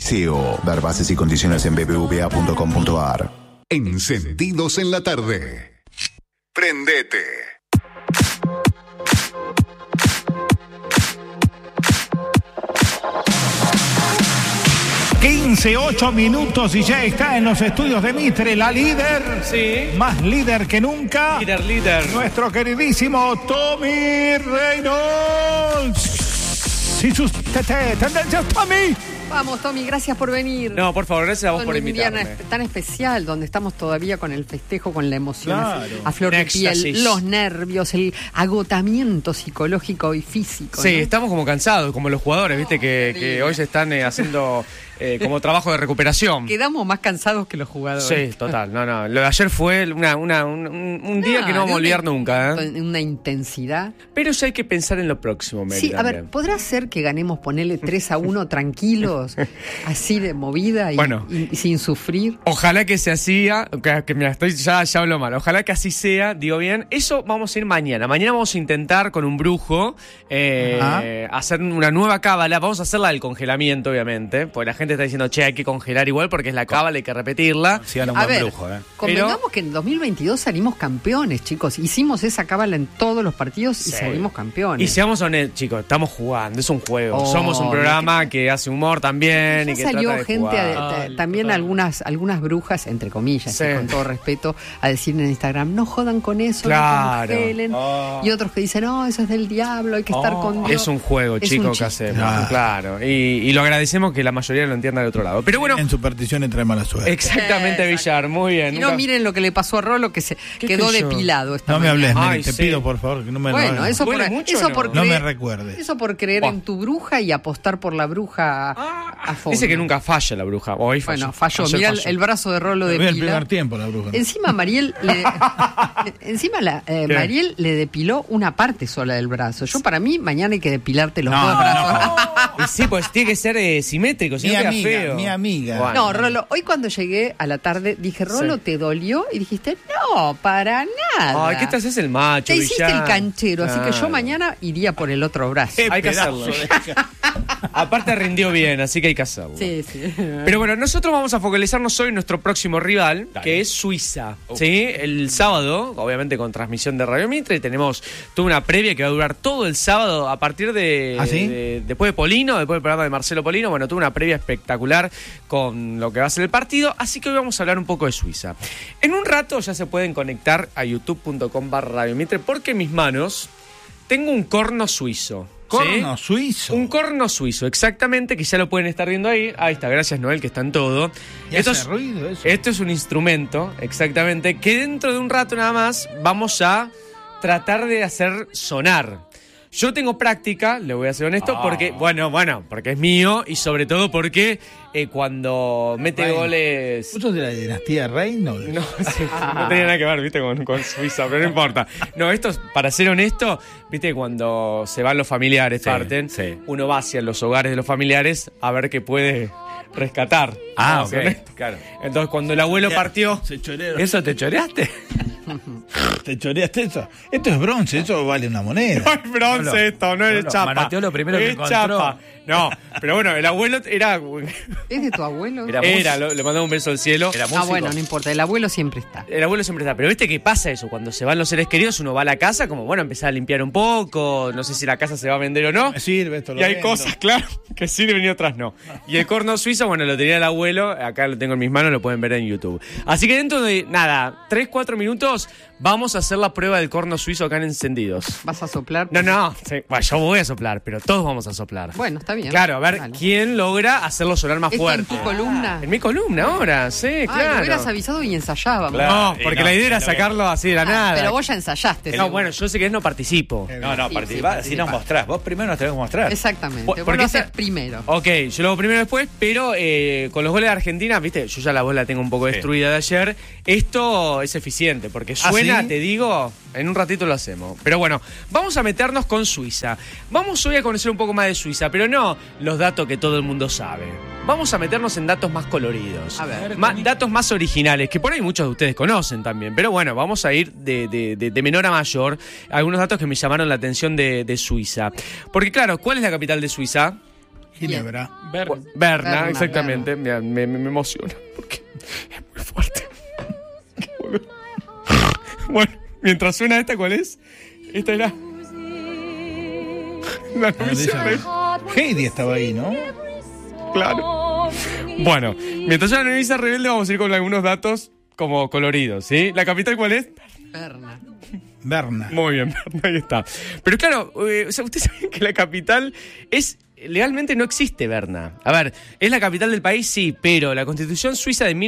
SEO. Ver bases y condiciones en bbva.com.ar. Encendidos en la tarde. Prendete. 15:08 minutos y ya está en los estudios de Mitre, la líder. Sí. Más líder que nunca. Líder. Nuestro queridísimo Tommy Reynolds. Y sus tendencias, Tommy. Vamos, Tommy, gracias por venir. No, por favor, gracias a vos por invitarme. Un día tan especial, donde estamos todavía con el festejo, con la emoción a flor Un de piel, éxtasis. los nervios, el agotamiento psicológico y físico. Sí, ¿no? estamos como cansados, como los jugadores, viste, que hoy se están haciendo como trabajo de recuperación. Quedamos más cansados que los jugadores. Sí, total, no. Lo de ayer fue un día que no vamos a olvidar nunca, ¿eh? Una intensidad. Pero ya hay que pensar en lo próximo, Mary. Sí, a ver, ¿podrá ser que ganemos, ponerle 3-1 tranquilos, así de movida y sin sufrir? Ojalá que se hacía, que mira, ya hablo mal, ojalá que así sea, digo bien. Eso vamos a ir mañana. Mañana vamos a intentar con un brujo hacer una nueva cábala. Vamos a hacer la del congelamiento, obviamente, porque la gente está diciendo, che, hay que congelar igual porque es la cábala, hay que repetirla. Sí, un a buen ver, brujo, convengamos que en 2022 salimos campeones, chicos. Hicimos esa cábala en todos los partidos y salimos campeones. Y seamos honestos, chicos, estamos jugando, es un juego. Somos un programa que hace humor también. Ya y que salió trata de gente, jugar. también algunas brujas, entre comillas, Sí. con todo respeto, a decir en Instagram, no jodan con eso, Claro. no congelen. Y otros que dicen, no, eso es del diablo, hay que estar con Dios. Es un juego, Es chico, un que chiste. hacemos. Claro. Y lo agradecemos que la mayoría lo entienda del otro lado. Pero bueno. En supersticiones trae mala suerte. Exactamente, Villar, muy bien. Y no miren lo que le pasó a Rolo, que se quedó sé yo? depilado esta No me mañana. hables, Ay, Mary, te sí. pido por favor que no me lo Bueno, hagas. eso por, ¿Duele mucho eso o no? por No creer, me recuerdes. Eso por creer en tu bruja y apostar por la bruja a fondo. Dice que nunca falla la bruja. Hoy falló. Bueno, falló. Ayer Mira falló. el brazo de Rolo Lo vi el depila. primer tiempo la bruja. Encima Mariel Mariel le depiló una parte sola del brazo. Yo para mí mañana hay que depilarte los dos brazos. Y sí, pues tiene que ser simétrico, si Mi no queda amiga, feo. mi amiga. Bueno. No, Rolo, hoy cuando llegué a la tarde dije, Rolo, Sí. ¿te dolió? Y dijiste, no, para nada. Ay, ¿qué te haces el macho, Te hiciste Villar? el canchero, así que yo Claro. mañana iría por el otro brazo. Hay que Pedazo hacerlo. de- Aparte rindió bien, así que hay que hacerlo. Sí, sí. Pero bueno, nosotros vamos a focalizarnos hoy en nuestro próximo rival, que es Suiza. ¿Sí? El sábado, obviamente con transmisión de Radio Mitre, tenemos toda una previa que va a durar todo el sábado a partir de, ¿Ah, sí? después de Polino, después del programa de Marcelo Polino. Bueno, tuve una previa espectacular con lo que va a ser el partido, así que hoy vamos a hablar un poco de Suiza. En un rato ya se pueden conectar a youtube.com/Radio Mitre porque en mis manos tengo un corno suizo. Corno ¿sí? suizo. Un corno suizo, exactamente, que ya lo pueden estar viendo ahí. Ahí está, gracias Noel, que está en todo. ¿Y hace ruido eso? Esto es un instrumento, exactamente, que dentro de un rato nada más vamos a tratar de hacer sonar. Yo tengo práctica, le voy a ser honesto, porque, porque es mío y sobre todo porque cuando mete Reynolds. goles... ¿Vos sos de la dinastía Reynolds? No, sí, no tenía nada que ver, viste, con Suiza, pero no importa. No, esto, para ser honesto, viste, cuando se van los familiares, parten, uno va hacia los hogares de los familiares a ver qué puede rescatar. Ah, ¿no? ok, ¿Honesto? claro. Entonces, cuando el abuelo partió... Se chorearon. ¿Eso te choreaste? ¿Te choreaste eso? Esto es bronce, eso vale una moneda. No es bronce esto, no es chapa. Manoteó lo primero que es encontró. chapa. No, pero bueno, el abuelo era... ¿Es de tu abuelo? le mandaba un beso al cielo. Era músico. Bueno, no importa, el abuelo siempre está. El abuelo siempre está. Pero viste que pasa eso, cuando se van los seres queridos, uno va a la casa, como bueno, empezar a limpiar un poco, no sé si la casa se va a vender o no. Me sirve esto. Y hay cosas, claro, que sirven y otras no. Y el corno suizo, bueno, lo tenía el abuelo, acá lo tengo en mis manos, lo pueden ver en YouTube. Así que dentro de, 3-4 minutos, vamos a hacer la prueba del corno suizo acá en Encendidos. ¿Vas a soplar? No, sí, bueno, yo voy a soplar, pero todos vamos a soplar. Bueno, está bien. Claro, a ver Dale. quién logra hacerlo sonar más ¿Esto fuerte. en tu columna? En mi columna ahora, sí, Ay, claro. lo hubieras avisado y ensayábamos. No, porque la idea era sacarlo así de la nada. Pero vos ya ensayaste. No, seguro. bueno, yo sé que no participo. No, Sí, participá, sí, si nos participá. mostrás. Vos primero nos tenés que mostrar. Exactamente. Porque Vos lo haces esta- primero. Ok, yo lo hago primero después, pero con los goles de Argentina, viste, yo ya la voz la tengo un poco destruida de ayer. Esto es eficiente, porque suena, ¿sí? te digo, en un ratito lo hacemos. Pero bueno, vamos a meternos con Suiza. Vamos hoy a conocer un poco más de Suiza, pero no los datos que todo el mundo sabe. Vamos a meternos en datos más coloridos. A ver. Datos más originales, que por ahí muchos de ustedes conocen también. Pero bueno, vamos a ir de menor a mayor. Algunos datos que me llamaron la atención de Suiza. Porque claro, ¿cuál es la capital de Suiza? Ginebra. Berna, exactamente. Berna. Me emociona porque es muy fuerte. Bueno, mientras suena esta, ¿cuál es? Esta era la novicia rebelde. Heidi estaba ahí, ¿no? Claro. Bueno, mientras suena la novicia rebelde, vamos a ir con algunos datos como coloridos, ¿sí? ¿La capital cuál es? Berna. Muy bien, Berna, ahí está. Pero claro, o sea, ustedes saben que la capital es... Legalmente no existe Berna. A ver, ¿es la capital del país? Sí, pero la Constitución suiza de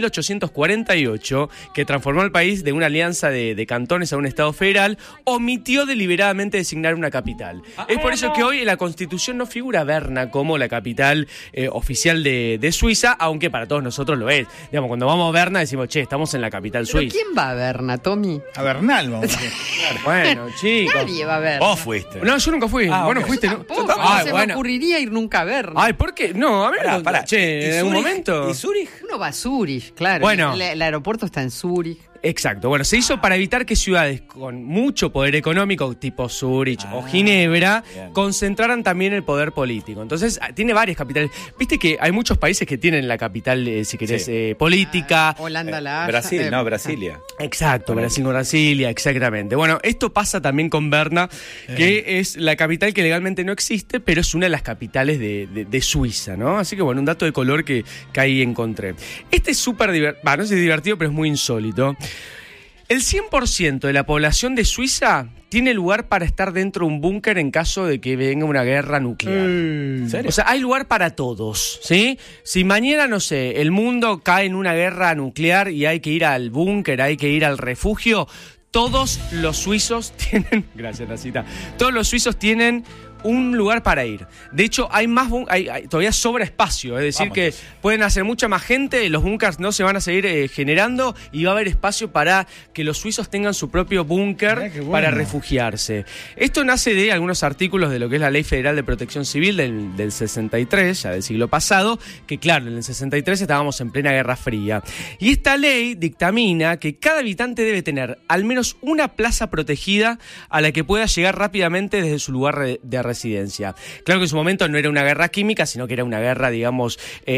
1848, que transformó al país de una alianza de cantones a un estado federal, omitió deliberadamente designar una capital. Es por eso que hoy en la Constitución no figura Berna como la capital oficial de Suiza, aunque para todos nosotros lo es. Digamos, cuando vamos a Berna decimos, che, estamos en la capital suiza. ¿Quién va a Berna, Tommy? A Bernal, vamos a decir. Bueno, chicos. Nadie va a Berna. Vos fuiste. No, yo nunca fui. Vos no fuiste, ¿no? No se me ocurriría ir nunca a Berna. Ay, ¿por qué? No, a ver, che, en un momento. ¿Y Zurich? Uno va a Zurich, claro. Bueno. El aeropuerto está en Zurich. Exacto. Bueno, se hizo para evitar que ciudades con mucho poder económico, tipo Zurich o Ginebra, concentraran también el poder político. Entonces, tiene varias capitales. Viste que hay muchos países que tienen la capital, si querés, política. Holanda, la Haya. Brasil, Brasilia. Exacto, Brasilia, exactamente. Bueno, esto pasa también con Berna, que es la capital que legalmente no existe, pero es una de las capitales de Suiza, ¿no? Así que, bueno, un dato de color que ahí encontré. Este es súper divertido, no sé si es divertido, pero es muy insólito. El 100% de la población de Suiza tiene lugar para estar dentro de un búnker en caso de que venga una guerra nuclear. ¿En serio? O sea, hay lugar para todos, ¿sí? Si mañana, no sé, el mundo cae en una guerra nuclear y hay que ir al búnker, hay que ir al refugio, todos los suizos tienen... Gracias, Nacita. Todos los suizos tienen un lugar para ir. De hecho, hay más todavía sobra espacio, es decir, que pueden hacer mucha más gente, los búnkers no se van a seguir generando y va a haber espacio para que los suizos tengan su propio búnker para refugiarse. Esto nace de algunos artículos de lo que es la Ley Federal de Protección Civil del 63, ya del siglo pasado, que claro, en el 63 estábamos en plena Guerra Fría. Y esta ley dictamina que cada habitante debe tener al menos una plaza protegida a la que pueda llegar rápidamente desde su lugar de residencia. Claro que en su momento no era una guerra química, sino que era una guerra, digamos,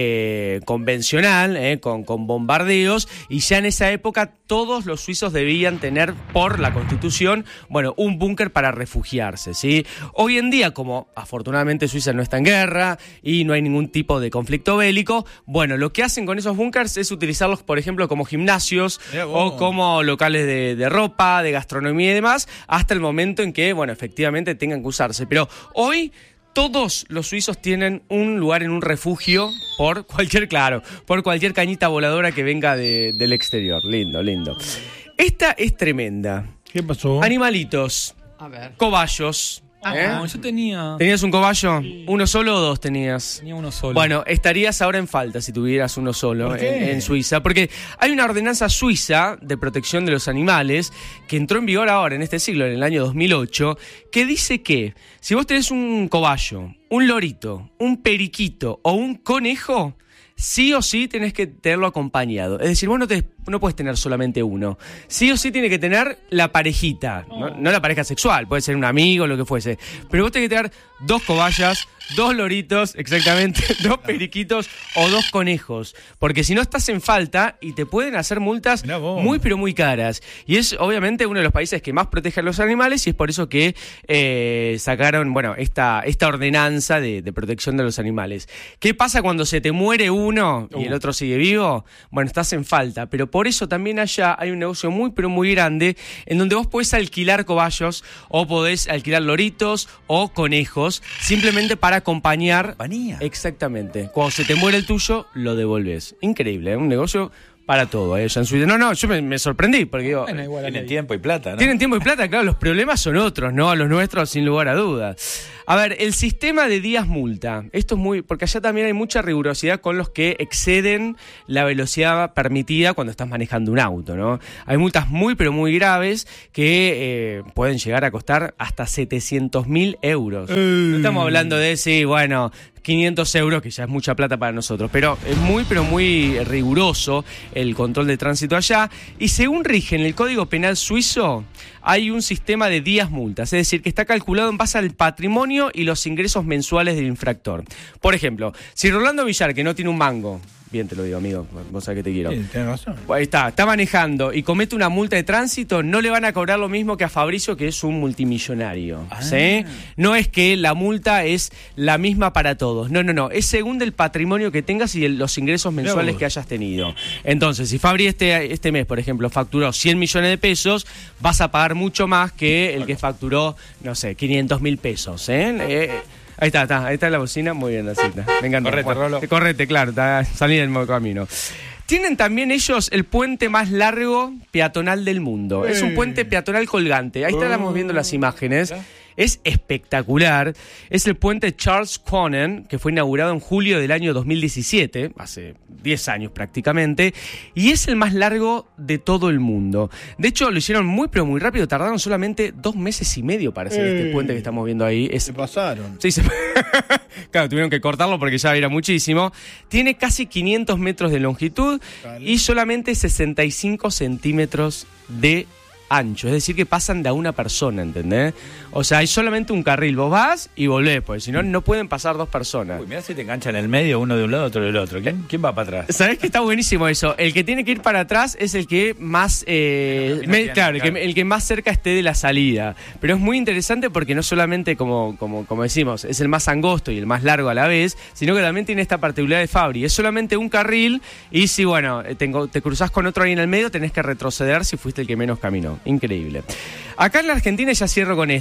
convencional, con bombardeos, y ya en esa época todos los suizos debían tener, por la Constitución, bueno, un búnker para refugiarse, ¿sí? Hoy en día, como afortunadamente Suiza no está en guerra y no hay ningún tipo de conflicto bélico, bueno, lo que hacen con esos búnkers es utilizarlos, por ejemplo, como gimnasios o como locales de ropa, de gastronomía y demás, hasta el momento en que, bueno, efectivamente tengan que usarse. Pero hoy todos los suizos tienen un lugar en un refugio por cualquier cañita voladora que venga del exterior. Lindo. Esta es tremenda. ¿Qué pasó? Animalitos. A ver. Cobayos. No, yo tenía... ¿Tenías un cobayo? Sí. ¿Uno solo o dos tenías? Tenía uno solo. Bueno, estarías ahora en falta si tuvieras uno solo en Suiza, porque hay una ordenanza suiza de protección de los animales que entró en vigor ahora en este siglo, en el año 2008, que dice que si vos tenés un cobayo, un lorito, un periquito o un conejo, sí o sí tenés que tenerlo acompañado. Es decir, vos no puedes tener solamente uno. Sí o sí tiene que tener la parejita. No la pareja sexual, puede ser un amigo, lo que fuese. Pero vos tenés que tener 2 cobayas, 2 loritos, exactamente, 2 periquitos o 2 conejos. Porque si no estás en falta y te pueden hacer multas muy pero muy caras. Y es obviamente uno de los países que más protege a los animales y es por eso que sacaron, bueno, esta ordenanza de protección de los animales. ¿Qué pasa cuando se te muere uno y el otro sigue vivo? Bueno, estás en falta, pero por eso también allá hay un negocio muy pero muy grande en donde vos podés alquilar cobayos o podés alquilar loritos o conejos simplemente para acompañar. Exactamente. Cuando se te muere el tuyo, lo devolves. Increíble, un negocio para todo, allá en Suiza. No, yo me sorprendí, porque digo... Tienen tiempo y plata, ¿no? Tienen tiempo y plata, claro, los problemas son otros, ¿no? A los nuestros, sin lugar a dudas. A ver, el sistema de días multa. Esto es muy... Porque allá también hay mucha rigurosidad con los que exceden la velocidad permitida cuando estás manejando un auto, ¿no? Hay multas muy, pero muy graves que pueden llegar a costar hasta 700.000 euros. No estamos hablando de, sí, bueno, 500 euros, que ya es mucha plata para nosotros. Pero es muy riguroso el control de tránsito allá. Y según rige en el Código Penal suizo, hay un sistema de días multas. Es decir, que está calculado en base al patrimonio y los ingresos mensuales del infractor. Por ejemplo, si Rolando Villar, que no tiene un mango, bien te lo digo, amigo, vos sabés que te quiero. Sí, tenés razón. Ahí está manejando y comete una multa de tránsito, no le van a cobrar lo mismo que a Fabricio, que es un multimillonario. ¿Sí? No es que la multa es la misma para todos. No. Es según el patrimonio que tengas y los ingresos mensuales que hayas tenido. Entonces, si Fabri este mes, por ejemplo, facturó 100 millones de pesos, vas a pagar mucho más que el que facturó, no sé, 500.000 pesos. Ahí está la bocina, muy bien la cita. Me encanta. Correte, Rolo. Correte, claro, salí del modo camino. Tienen también ellos el puente más largo peatonal del mundo. Es un puente peatonal colgante. Ahí estamos viendo las imágenes. Es espectacular. Es el puente Charles Koenen, que fue inaugurado en julio del año 2017, hace 10 años prácticamente, y es el más largo de todo el mundo. De hecho, lo hicieron muy rápido, tardaron solamente 2 meses y medio para hacer este puente que estamos viendo ahí. Se pasaron. Sí, claro, tuvieron que cortarlo porque ya era muchísimo. Tiene casi 500 metros de longitud y solamente 65 centímetros de ancho, es decir, que pasan de a una persona, ¿entendés? O sea, hay solamente un carril, vos vas y volvés, porque si no, no pueden pasar 2 personas. Uy, mirá si te enganchan en el medio, uno de un lado, otro del otro. ¿Quién va para atrás? ¿Sabés que está buenísimo eso? El que tiene que ir para atrás es el que más, el que más cerca esté de la salida. Pero es muy interesante porque no solamente, como decimos, es el más angosto y el más largo a la vez, sino que también tiene esta particularidad de Fabri. Es solamente un carril y si, bueno, te cruzás con otro ahí en el medio, tenés que retroceder si fuiste el que menos caminó. Increíble. Acá en la Argentina, ya cierro con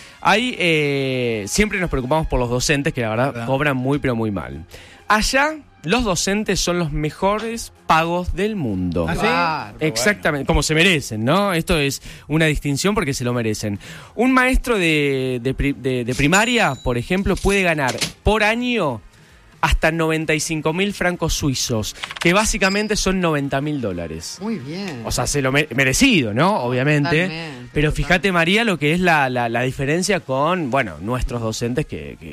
siempre nos preocupamos por los docentes, que la verdad cobran muy pero muy mal. Allá los docentes son los mejores pagos del mundo. ¿Ah, sí? Exactamente, como se merecen, ¿no? Esto es una distinción porque se lo merecen. Un maestro de primaria, por ejemplo, puede ganar por año hasta 95.000 francos suizos, que básicamente son $90.000. Muy bien. O sea, se lo merecido, ¿no? Obviamente. Totalmente, pero fíjate, María, lo que es la diferencia con, bueno, nuestros docentes que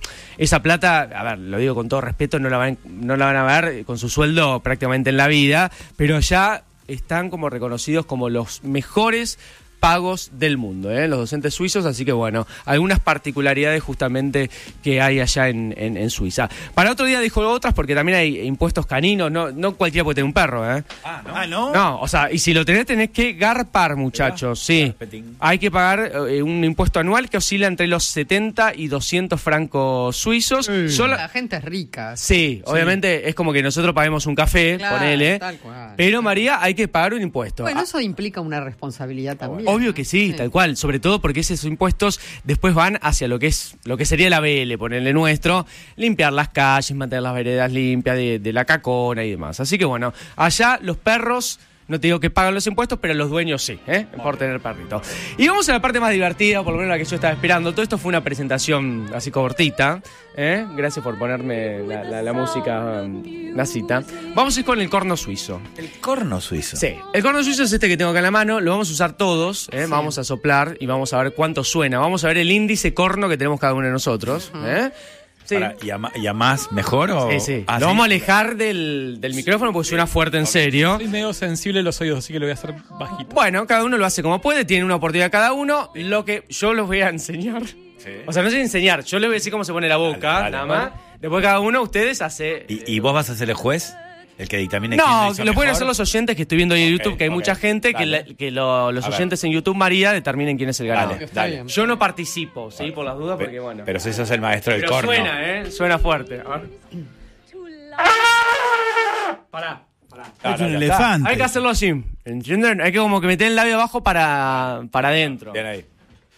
esa plata, a ver, lo digo con todo respeto, no la van a ver con su sueldo prácticamente en la vida, pero ya están como reconocidos como los mejores pagos del mundo, los docentes suizos, así que bueno, algunas particularidades justamente que hay allá en Suiza. Para otro día dijo otras, porque también hay impuestos caninos, no cualquiera puede tener un perro, ¿No? No, o sea, y si lo tenés que garpar, muchachos, sí. Hay que pagar un impuesto anual que oscila entre los 70 y 200 francos suizos. La gente es rica. Sí, obviamente es como que nosotros paguemos un café, claro, ponele, tal cual. pero María, hay que pagar un impuesto. Bueno, eso implica una responsabilidad también. Obvio que sí, tal cual, sobre todo porque esos impuestos después van hacia lo que sería la BL, ponerle nuestro, limpiar las calles, mantener las veredas limpias de la cacona y demás. Así que bueno, allá los perros, no te digo que pagan los impuestos, pero los dueños sí, por tener perrito. Y vamos a la parte más divertida, por lo menos la que yo estaba esperando. Todo esto fue una presentación así cortita, Gracias por ponerme la música, la cita. Vamos a ir con el corno suizo. ¿El corno suizo? Sí, el corno suizo es este que tengo acá en la mano. Lo vamos a usar todos, sí. Vamos a soplar y vamos a ver cuánto suena. Vamos a ver el índice corno que tenemos cada uno de nosotros, Sí. ¿Y a más mejor? O... Sí. Lo vamos a alejar del micrófono porque suena fuerte en serio. Soy medio sensible a los oídos, así que lo voy a hacer bajito. Bueno, cada uno lo hace como puede, tiene una oportunidad cada uno. Lo que yo los voy a enseñar. Sí. O sea, no sé enseñar, yo les voy a decir cómo se pone la boca, dale, nada más. Después cada uno, ustedes hace... ¿Y vos vas a ser el juez? El que dictamine no, lo pueden hacer los oyentes que estoy viendo ahí en YouTube, que hay mucha gente, que los oyentes en YouTube, María, determinen quién es el ganador. Dale. Yo no participo, ¿sí? Por las dudas, porque bueno. Pero si sos el maestro del corno. Suena, suena fuerte. A ver. Pará. Es un elefante. Hay que hacerlo así, ¿entienden? Hay que como que meter el labio abajo para adentro. Bien ahí.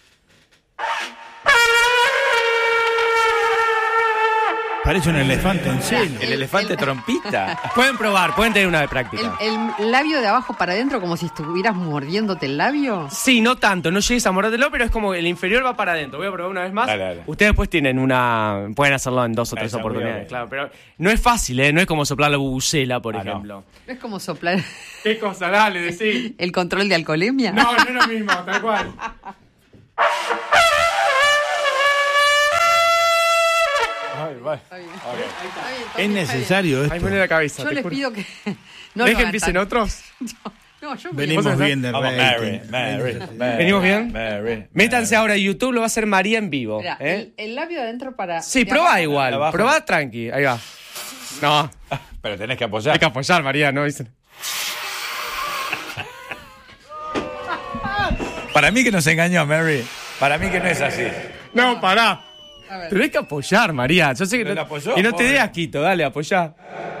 Parece un elefante en serio. El elefante trompita. Pueden probar, pueden tener una de práctica. ¿El labio de abajo para adentro como si estuvieras mordiéndote el labio? Sí, no tanto, no llegues a mordértelo, pero es como el inferior va para adentro. Voy a probar una vez más. Dale. Ustedes después tienen pueden hacerlo en 2 o 3 oportunidades, claro. Pero no es fácil, no es como soplar la bubucela, por ejemplo. No es como soplar... ¿Qué cosa? Dale, decí. ¿El control de alcoholemia? No es lo mismo, tal cual. Está bien. Es necesario Ahí esto. pone la cabeza. Yo te les juro. pido que ¿Ves no que lo hagan empiecen tanto. otros? No, yo Venimos bien de Vamos, rating. Mary. ¿Venimos bien? Mary. Métanse ahora a YouTube, lo va a hacer María en vivo. Mirá, ¿eh? el labio adentro para. Sí, de probá abajo. igual. abajo. Probá tranqui. Ahí va. No, Pero tenés que apoyar. hay que apoyar, María, ¿no? Dicen. Para mí que nos engañó, Mary. Para mí que no es así. No, pará. A ver. Tenés que apoyar, María. Yo sé que ¿Pero no, la apoyó, y no te pobre? dé asquito, dale, apoyá.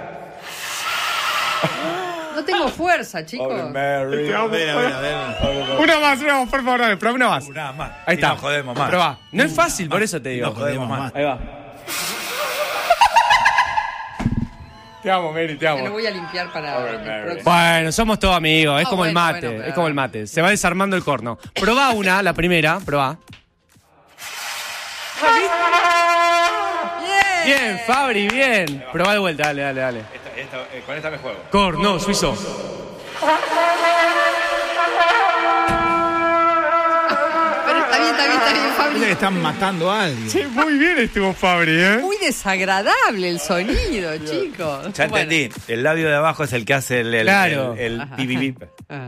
No tengo fuerza, chicos. Pobre Mary. A ver. Una más, por favor, dale, probá una más. Una más. Ahí Y está. no jodemos más. Probá. No es fácil, por eso te digo. No jodemos más. Ahí va. Te amo, Mary, te Me lo amo. voy a limpiar para el próximo. Bueno, somos todos amigos, es Ah, como el bueno, mate, bueno, pero- es como el mate. Se va desarmando el corno. Probá una, la primera, probá. Bien, Fabri, bien. Probá de vuelta, dale. Con esta me juego. Corno, suizo. Pero está bien, Parece Fabri. que están matando a alguien. Sí, muy bien estuvo Fabri, ¿eh? Muy desagradable el sonido, chicos. Ya entendí. El labio de abajo es el que hace el Claro. Ajá. pi, pi, pi. Ah.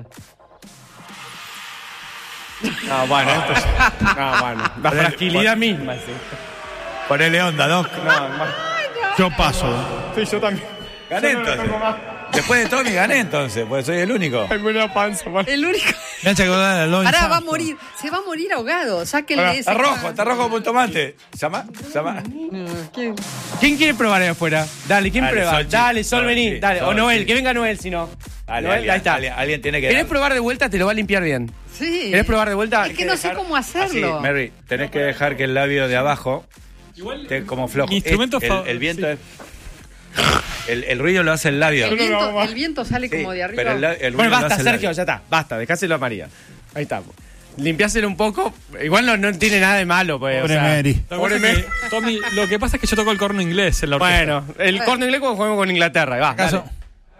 No, bueno, esto es... No, bueno. La fragilidad misma, sí. Ponele onda, Doc. Yo paso. Sí, yo también. Gané Yo no lo entonces. tengo más. Después de Tommy gané entonces, porque soy el único. Tengo una panza, man. El único. Me hace acordar a Louis Pará, va a Armstrong. morir. Se va a morir ahogado. Sáquenle Pará, ese. Está rojo con tomate. ¿Llama? ¿Quién? ¿Quién quiere probar ahí afuera? Dale, ¿quién Dale, prueba? Sol, Dale, sí. Sol, Sol, vení. sí. Dale. O Sol, Noel, sí. que venga Noel, si no. Dale, Noel, ahí está. Alguien tiene que ¿Querés dar. probar de vuelta? Te lo va a limpiar bien. Sí. ¿Querés probar de vuelta? Es que no sé cómo Así, hacerlo. Mary, tenés que dejar que el labio de abajo esté como flojo. Mi instrumento el viento sí. es... El ruido lo hace el labio. El viento sale Sí, como de arriba. pero el ruido Bueno, lo basta, hace el Sergio, labio. ya está. Basta, dejáselo a María. Ahí está. Limpiáselo un poco. Igual no tiene nada de malo, pues. Pobre o sea, Mary. Lo que pasa es que, Tommy, lo que pasa es que yo toco el corno inglés en la orquesta. Bueno, el corno inglés como jugamos con Inglaterra. Ahí va. ¿Acaso, dale.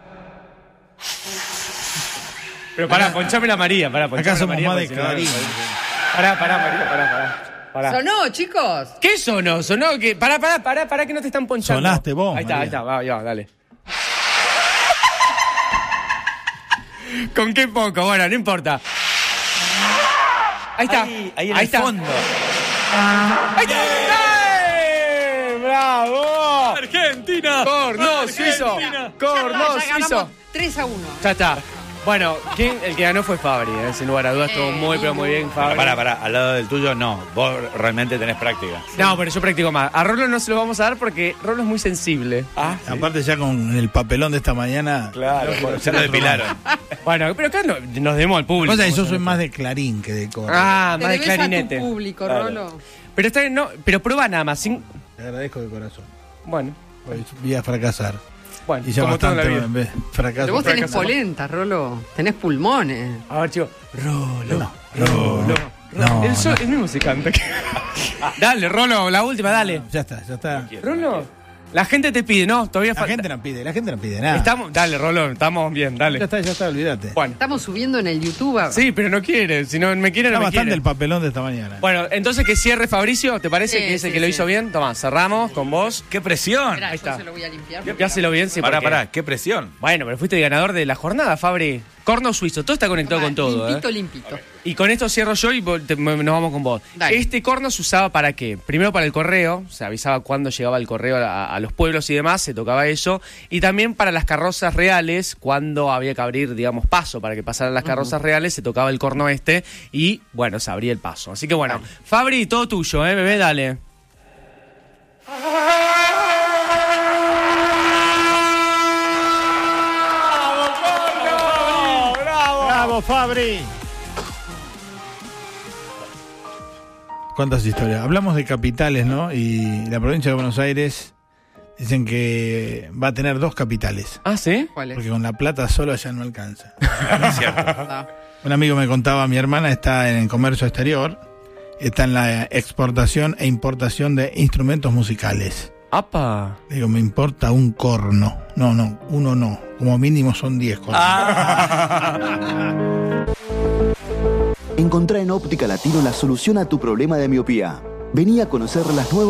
Pero pará, ponchame la María. Pará, ponchame acá la somos María. más de porque si no- Clarín? Pará, María, pará. Sonó, chicos. ¿Qué sonó? Sonó que. Pará, que no te están ponchando. Sonaste vos, Ahí está, María. va, dale. ¿Con qué poco? Bueno, no importa. Ahí está. Ahí en el está. fondo. ¡Ahí está! ¡Eh! ¡Bravo! ¡Argentina! ¡Corno ¡Argentina! suizo! Ya ¡Corno está, ya suizo! ganamos 3-1. Ya está. Bueno, el que ganó fue Fabri, sin lugar a dudas, estuvo muy, pero muy bien, Fabri. Pará, al lado del tuyo no. Vos realmente tenés práctica. No, pero yo practico más. A Rolo no se lo vamos a dar porque Rolo es muy sensible. Ah, Aparte ya con el papelón de esta mañana. claro. Ya lo depilaron. Bueno, pero acá nos demos al público. Cosa que yo soy más de Clarín que de Corno. Ah, Te más de debes clarinete. a tu público, Claro. Rolo. Pero está bien, no, pero prueba nada más. Te agradezco de corazón. Bueno, Hoy voy a fracasar. bueno, Y ya como todo en la bastante vida. fracaso. Pero vos tenés fracasado. polenta, Rolo. Tenés pulmones. A ver, chicos. Rolo. No, El mismo se canta. Dale, Rolo, la última, dale. ya está. Rolo, la gente te pide, ¿no? Todavía La falta. gente no pide nada. Dale, Rolo, estamos bien, dale. Ya está, olvídate. Bueno, Estamos subiendo en el YouTube. sí, pero no quiere. Si no me quiere, Está no me bastante quiere. el papelón de esta mañana. Bueno, entonces que cierre Fabricio, ¿te parece? Sí, Que es el sí, que lo sí. hizo bien. Tomá, cerramos con vos. ¡Qué presión! Esperá, Ahí yo está. se lo voy a limpiar. Limpiáselo bien, sí. porque- Pará, qué presión. Bueno, pero fuiste el ganador de la jornada, Fabri. Corno suizo, todo está conectado con todo. Limpito. Y con esto cierro yo y nos vamos con vos. Dale. Este corno se usaba para qué? Primero para el correo, se avisaba cuándo llegaba el correo a los pueblos y demás, se tocaba eso. Y también para las carrozas reales, cuando había que abrir, digamos, paso para que pasaran las carrozas reales, se tocaba el corno este y, bueno, se abría el paso. Así que bueno, Fabri, todo tuyo, bebé, dale. ¡Bravo, Fabri! ¿Cuántas historias? Hablamos de capitales, ¿no? Y la provincia de Buenos Aires dicen que va a tener 2 capitales. Ah, ¿sí? ¿Cuál es? Porque con La Plata solo allá no alcanza. Es cierto. Ah, Un amigo me contaba, mi hermana está en el comercio exterior, está en la exportación e importación de instrumentos musicales. ¡Apa! Digo, me importa un corno. No, uno no. Como mínimo son 10 cornos. Encontrá en Óptica Latino la solución a tu problema de miopía. Vení a conocer las nuevas